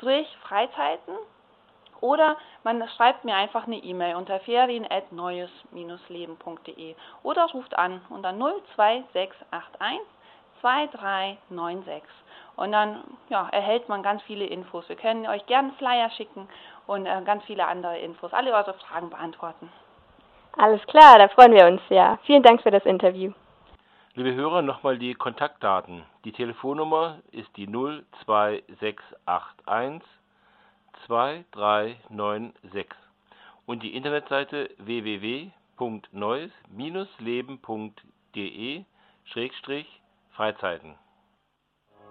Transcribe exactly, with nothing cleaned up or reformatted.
Freizeiten oder man schreibt mir einfach eine E-Mail unter ferien at neues leben punkt de oder ruft an unter null zwei sechs acht eins zwei drei neun sechs und dann ja, erhält man ganz viele Infos. Wir können euch gerne Flyer schicken und äh, ganz viele andere Infos, alle eure Fragen beantworten. Alles klar, da freuen wir uns sehr. Vielen Dank für das Interview. Liebe Hörer, nochmal die Kontaktdaten. Die Telefonnummer ist die null zwei sechs acht eins zwei drei neun sechs und die Internetseite w w w punkt neues leben punkt de Schrägstrich Freizeiten.